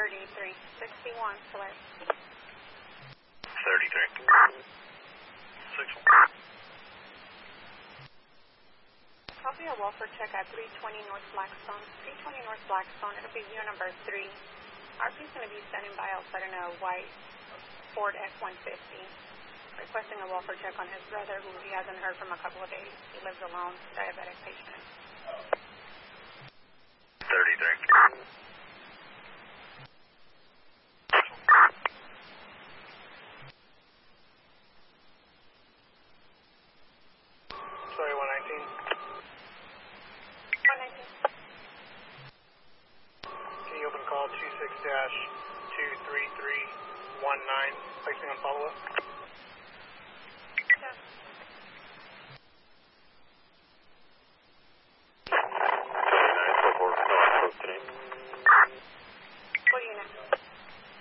3361, select. 33. 6. Copy a welfare check at 320 North Blackstone. 320 North Blackstone, it'll be unit number 3. RP's going to be standing by outside in a white Ford F-150. Requesting a welfare check on his brother, who he hasn't heard from a couple of days. He lives alone, diabetic patient. 33. Sorry, 119. 119. Can you open call 26-23319, placing on follow-up? Yeah. 2944, code today.